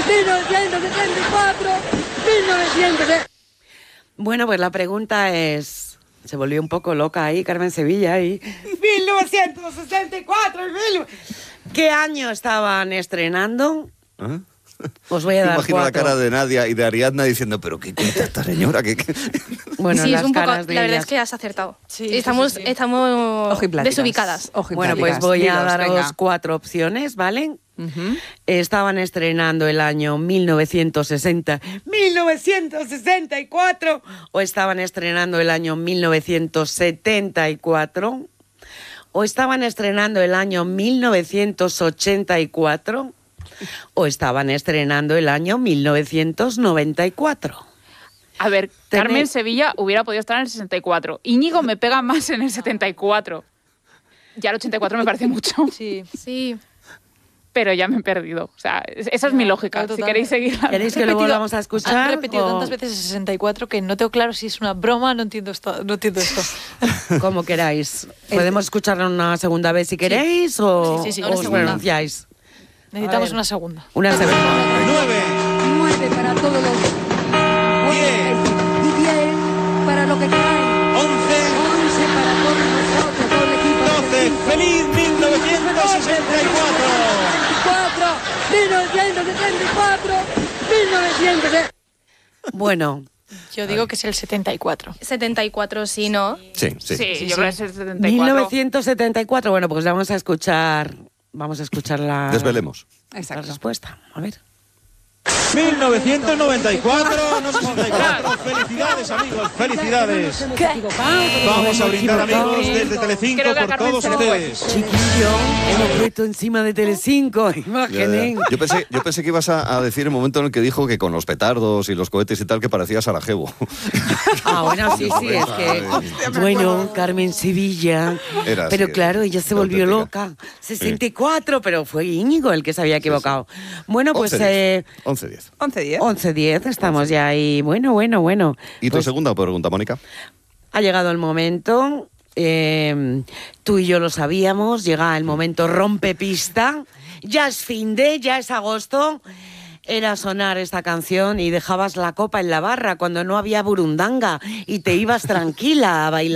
1974, 1900. Bueno, pues la pregunta es... Se volvió un poco loca ahí, Carmen Sevilla, y 1964. ¿Qué año estaban estrenando? ¿Eh? Os voy a dar Imagino la 4. cara de Nadia y de Ariadna diciendo, pero ¿qué cuenta esta señora? Bueno, sí, las es un poco, caras de la verdad ellas. es que has acertado. Sí, estamos sí. estamos desubicadas. Bueno, pues voy a daros venga. 4 opciones, ¿vale? Ujú. Estaban estrenando el año 1960, 1964, o estaban estrenando el año 1974, o estaban estrenando el año 1984, o estaban estrenando el año 1994. A ver, Tenéis- Carmen Sevilla hubiera podido estar en el 64. Íñigo me pega más en el 74. Ya el 84 me parece mucho, Sí. Sí. pero ya me he perdido. O sea, esa es mi lógica. claro, Si total. queréis seguir... ¿Queréis que lo volvamos a escuchar? Han repetido o tantas veces el 64 que no tengo claro si es una broma, no entiendo esto. como queráis? ¿Podemos escucharlo una segunda vez si queréis o Sí, os segunda. pronunciáis? Necesitamos ver. una segunda. Una segunda. 9 para todos los... 10 para lo que queráis. 11 para todos nosotros, todo el equipo. 12, ¡feliz 1964! 1974, 1900. Bueno, Yo digo que es el 74. 74, sí, ¿no? Sí. Sí, yo creo que es el 74. 1974. Bueno, pues vamos a escuchar la... Desvelemos. La respuesta. A ver. 1994, no 64. Felicidades, amigos, felicidades. Vamos a brindar, amigos, desde Telecinco Creo que a por Carmen todos se le fue. ustedes. Chiquillo, hemos puesto encima de Telecinco, imaginen. Yo pensé que ibas a decir el momento en el que dijo que con los petardos y los cohetes y tal que parecía Sarajevo. Ah, bueno, sí, es que... Bueno, Carmen Sevilla. Era Pero así, claro, ella se la volvió auténtica. loca. 64, pero fue Íñigo el que se había equivocado. Bueno, pues 11-10. 11-10. 11-10, estamos ya ahí. Bueno. ¿Y tu Pues segunda pregunta, Mónica? ha llegado el momento, tú y yo lo sabíamos, llega el momento rompepista, ya es fin de, ya es agosto, era sonar esta canción y dejabas la copa en la barra cuando no había burundanga y te ibas tranquila a bailar.